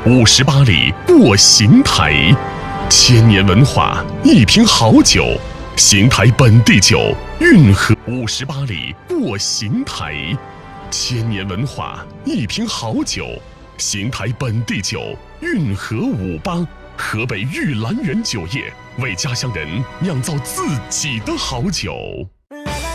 58里过邢台，千年文化，一瓶好酒，邢台本地酒，运河。58里过邢台，千年文化，一瓶好酒，邢台本地酒，运河58，河北玉兰园酒业为家乡人酿造自己的好酒。